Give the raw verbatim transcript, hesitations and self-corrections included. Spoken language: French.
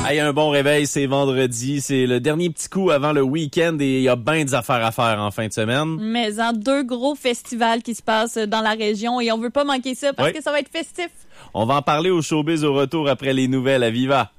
Hey, un bon réveil, c'est vendredi, c'est le dernier petit coup avant le week-end et il y a bien des affaires à faire en fin de semaine. Mais en deux gros festivals qui se passent dans la région et on veut pas manquer ça parce oui. que ça va être festif. On va en parler au showbiz au retour après les nouvelles à Viva.